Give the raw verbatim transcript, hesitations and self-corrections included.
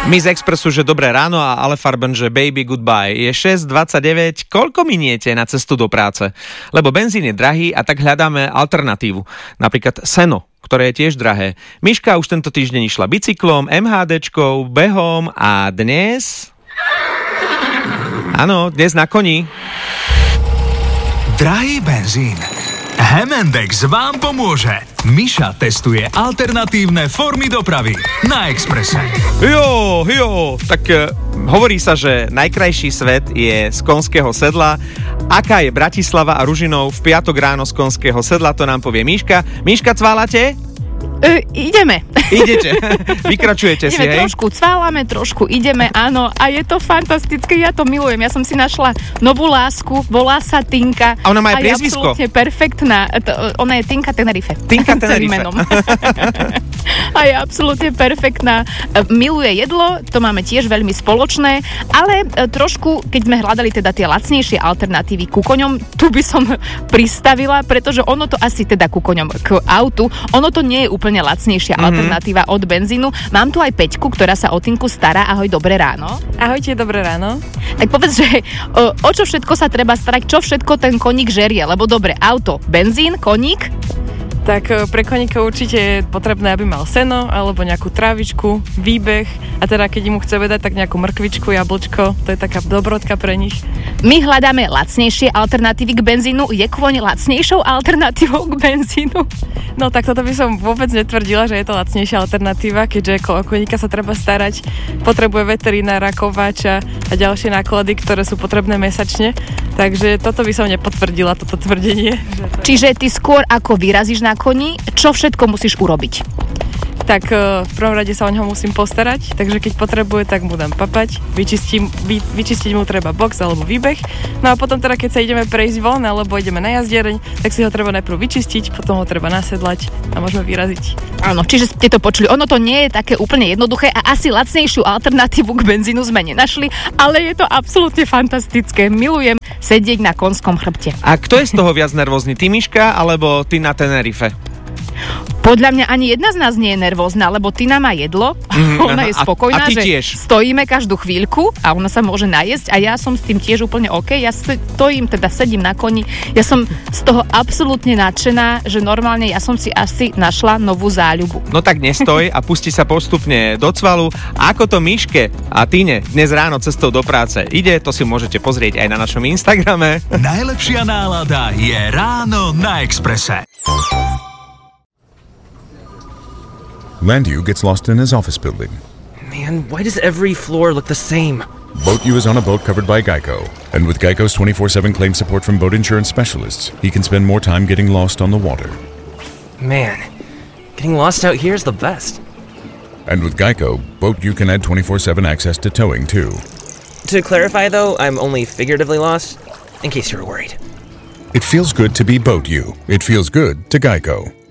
My z Expressu, že dobré ráno a Ale Farben, že baby goodbye. Je šesť dvadsaťdeväť, koľko miniete na cestu do práce? Lebo benzín je drahý a tak hľadáme alternatívu. Napríklad seno, ktoré je tiež drahé. Miška už tento týždeň išla bicyklom, MHDčkou, behom a dnes... Áno, dnes na koni. Drahý benzín. Hemendex vám pomôže. Miša testuje alternatívne formy dopravy na Expresse. Jo, jo, tak uh, hovorí sa, že najkrajší svet je z konského sedla. Aká je Bratislava a Ružinov v piatok ráno z konského sedla, to nám povie Miška. Miška, cválate? Uh, ideme. Idete, vykračujete si, ideme, hej? Trošku cválame, trošku ideme, áno. A je to fantastické, ja to milujem. Ja som si našla novú lásku, volá sa Tinka. A ona má aj priezvisko. A je absolútne perfektná. To, ona je Tinka Tenerife. Tinka Tenerife. A je absolútne perfektná. Miluje jedlo, to máme tiež veľmi spoločné, ale trošku, keď sme hľadali teda tie lacnejšie alternatívy ku koňom, tu by som pristavila, pretože ono to asi teda ku koňom, k autu, ono to nie je úplne lacnejšia mm-hmm. alternatíva od benzínu. Mám tu aj Peťku, ktorá sa o Tinku stará. Ahoj, dobré ráno. Ahojte, dobré ráno. Tak povedz, že o, o čo všetko sa treba starať, čo všetko ten koník žerie, lebo dobre, auto, benzín, koník. Tak pre koníka určite je potrebné, aby mal seno, alebo nejakú trávičku, výbeh a teda keď mu chceme dať, tak nejakú mrkvičku, jablčko, to je taká dobrotka pre nich. My hľadáme lacnejšie alternatívy k benzínu. Je kôň lacnejšou alternatívou k benzínu? No tak toto by som vôbec netvrdila, že je to lacnejšia alternatíva, keďže o koníka sa treba starať, potrebuje veterinára, kováča a ďalšie náklady, ktoré sú potrebné mesačne. Takže toto by som nepotvrdila, toto tvrdenie. Čiže ty skôr ako vyrazíš na koni, čo všetko musíš urobiť? Tak v prvom rade sa o neho musím postarať, takže keď potrebuje, tak mu dám papať, vyčistím, vy, vyčistiť mu treba box alebo výbeh, no a potom teda keď sa ideme prejsť von alebo ideme na jazdiereň, tak si ho treba najprv vyčistiť, potom ho treba nasedlať a môžeme vyraziť. Áno, čiže ste to počuli, ono to nie je také úplne jednoduché a asi lacnejšiu alternatívu k benzínu sme nenašli, ale je to absolútne fantastické. Milujem sedieť na konskom chrbte. A kto je z toho viac nervózny, ty Miška alebo ty na Tenerife? Podľa mňa ani jedna z nás nie je nervózna, lebo Tina má jedlo, mm, ona je spokojná, a, a ty že tiež. Stojíme každú chvíľku a ona sa môže najesť a ja som s tým tiež úplne OK. Ja stojím, teda sedím na koni, ja som z toho absolútne nadšená, že normálne ja som si asi našla novú záľubu. No tak nestoj a pusti sa postupne do cvalu. A ako to Miške a Tine dnes ráno cestou do práce ide, to si môžete pozrieť aj na našom Instagrame. Najlepšia nálada je ráno na Expresse. Landu gets lost in his office building. Man, why does every floor look the same? BoatU is on a boat covered by Geico. And with Geico's twenty-four seven claim support from boat insurance specialists, he can spend more time getting lost on the water. Man, getting lost out here is the best. And with Geico, BoatU can add twenty-four seven access to towing too. To clarify though, I'm only figuratively lost, in case you were worried. It feels good to be BoatU. It feels good to Geico.